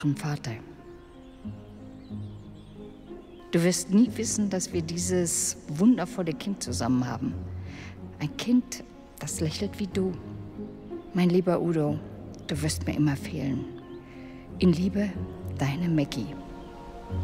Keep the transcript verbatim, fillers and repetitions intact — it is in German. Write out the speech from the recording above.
und Vater. Du wirst nie wissen, dass wir dieses wundervolle Kind zusammen haben. Ein Kind, das lächelt wie du. Mein lieber Udo, du wirst mir immer fehlen. In Liebe, deine Mackie.